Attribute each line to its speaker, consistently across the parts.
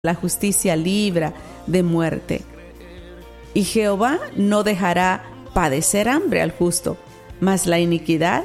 Speaker 1: la justicia libra de muerte. Y Jehová no dejará padecer hambre al justo, mas la iniquidad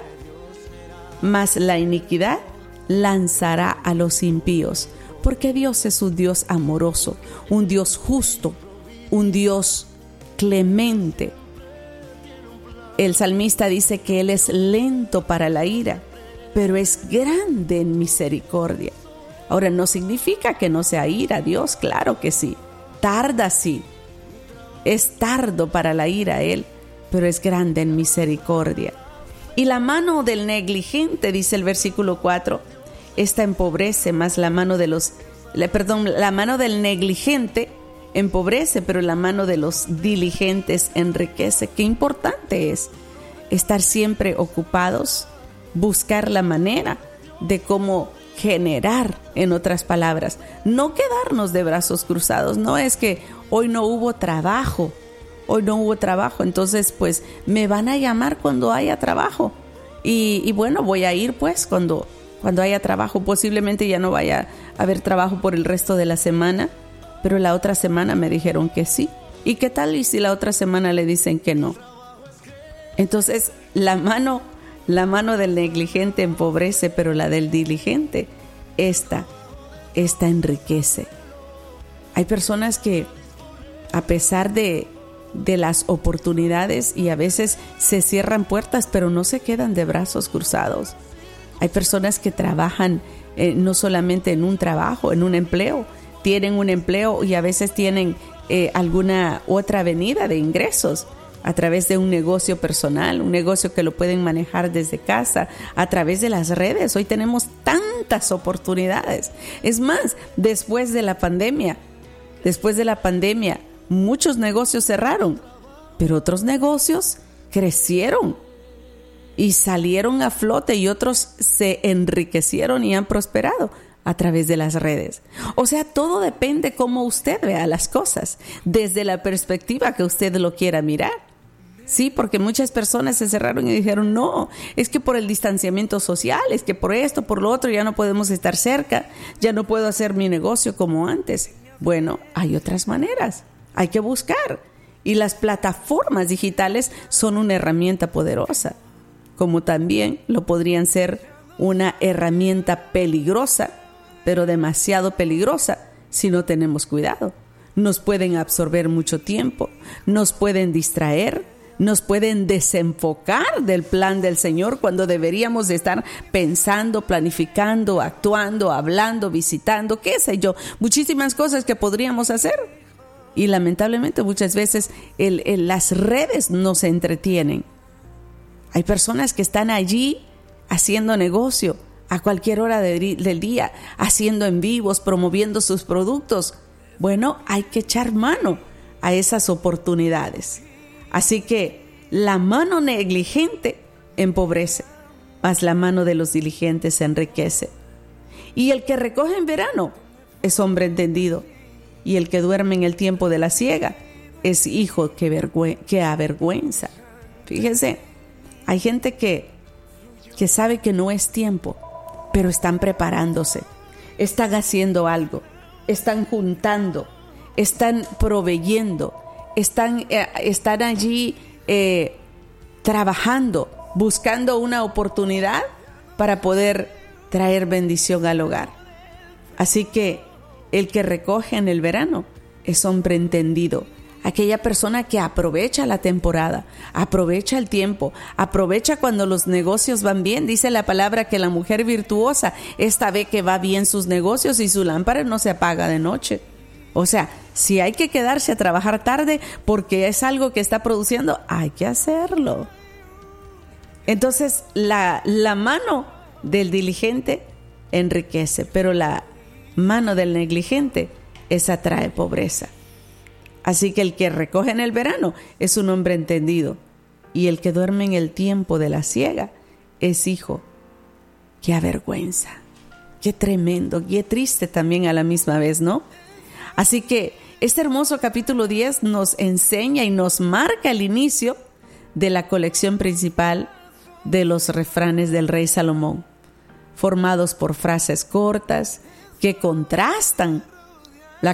Speaker 1: lanzará a los impíos, porque Dios es un Dios amoroso, un Dios justo, un Dios clemente. El salmista dice que Él es lento para la ira, pero es grande en misericordia. Ahora, no significa que no sea ira Dios, claro que sí. Tarda sí. Es tardo para la ira Él, pero es grande en misericordia. Y la mano del negligente, dice el versículo 4, esta empobrece, más la mano la mano del negligente empobrece, pero la mano de los diligentes enriquece. Qué importante es estar siempre ocupados, buscar la manera de cómo generar, en otras palabras, no quedarnos de brazos cruzados. No es que hoy no hubo trabajo, entonces pues me van a llamar cuando haya trabajo y bueno, voy a ir pues cuando haya trabajo. Posiblemente ya no vaya a haber trabajo por el resto de la semana, pero la otra semana me dijeron que sí. ¿Y qué tal y si la otra semana le dicen que no? Entonces la mano del negligente empobrece, pero la del diligente, esta enriquece. Hay personas que, a pesar de las oportunidades, y a veces se cierran puertas, pero no se quedan de brazos cruzados. Hay personas que trabajan no solamente en un trabajo, en un empleo, tienen un empleo y a veces tienen alguna otra avenida de ingresos a través de un negocio personal, un negocio que lo pueden manejar desde casa, a través de las redes. Hoy tenemos tantas oportunidades. Es más, después de la pandemia, muchos negocios cerraron, pero otros negocios crecieron y salieron a flote, y otros se enriquecieron y han prosperado a través de las redes. O sea, todo depende cómo usted vea las cosas, desde la perspectiva que usted lo quiera mirar. Sí, porque muchas personas se cerraron y dijeron, no, es que por el distanciamiento social, es que por esto, por lo otro, ya no podemos estar cerca, ya no puedo hacer mi negocio como antes. Bueno, hay otras maneras, hay que buscar. Y las plataformas digitales son una herramienta poderosa, como también lo podrían ser una herramienta peligrosa, pero demasiado peligrosa si no tenemos cuidado. Nos pueden absorber mucho tiempo, nos pueden distraer, nos pueden desenfocar del plan del Señor cuando deberíamos de estar pensando, planificando, actuando, hablando, visitando, qué sé yo, muchísimas cosas que podríamos hacer. Y lamentablemente muchas veces las redes nos entretienen. Hay personas que están allí haciendo negocio a cualquier hora del día, haciendo en vivos, promoviendo sus productos. Bueno, hay que echar mano a esas oportunidades. Así que la mano negligente empobrece, mas la mano de los diligentes enriquece. Y el que recoge en verano es hombre entendido, y el que duerme en el tiempo de la siega es hijo que avergüenza. Fíjense, hay gente que sabe que no es tiempo, pero están preparándose, están haciendo algo, están juntando, están proveyendo, están allí trabajando, buscando una oportunidad para poder traer bendición al hogar. Así que el que recoge en el verano es hombre entendido, aquella persona que aprovecha la temporada, aprovecha el tiempo, aprovecha cuando los negocios van bien. Dice la palabra que la mujer virtuosa, esta ve que va bien sus negocios y su lámpara no se apaga de noche. O sea, si hay que quedarse a trabajar tarde porque es algo que está produciendo, hay que hacerlo. Entonces, la mano del diligente enriquece, pero la mano del negligente, esa trae pobreza. Así que el que recoge en el verano es un hombre entendido, y el que duerme en el tiempo de la siega es hijo que avergüenza. Qué tremendo, qué triste también a la misma vez, ¿no? Así que este hermoso capítulo 10 nos enseña y nos marca el inicio de la colección principal de los refranes del rey Salomón, formados por frases cortas que contrastan